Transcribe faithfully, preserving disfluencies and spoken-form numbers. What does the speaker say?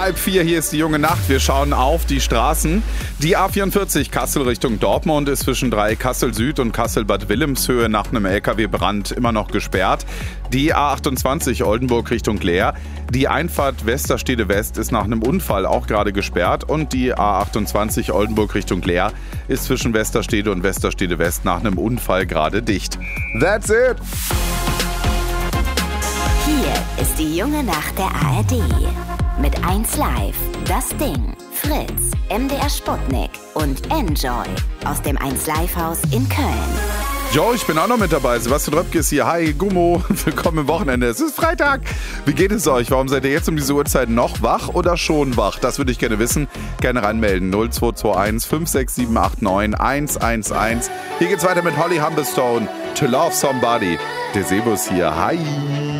Halb vier, hier ist die junge Nacht. Wir schauen auf die Straßen. Die A vierundvierzig Kassel Richtung Dortmund ist zwischen drei Kassel Süd und Kassel-Bad Wilhelmshöhe nach einem L K W-Brand immer noch gesperrt. Die A achtundzwanzig Oldenburg Richtung Leer. Die Einfahrt Westerstede West ist nach einem Unfall auch gerade gesperrt. Und die A achtundzwanzig Oldenburg Richtung Leer ist zwischen Westerstede und Westerstede West nach einem Unfall gerade dicht. That's it! Hier ist die junge Nacht der A R D. Mit eins Live, Das Ding, Fritz, M D R Sputnik und Enjoy aus dem eins Live Haus in Köln. Jo, ich bin auch noch mit dabei. Sebastian Röpke ist hier. Hi, Gummo. Willkommen im Wochenende. Es ist Freitag. Wie geht es euch? Warum seid ihr jetzt um diese Uhrzeit noch wach oder schon wach? Das würde ich gerne wissen. Gerne reinmelden. null zwei zwei eins fünf sechs sieben acht neun eins eins eins. Hier geht's weiter mit Holly Humberstone. To Love Somebody. Der Sebus hier. Hi.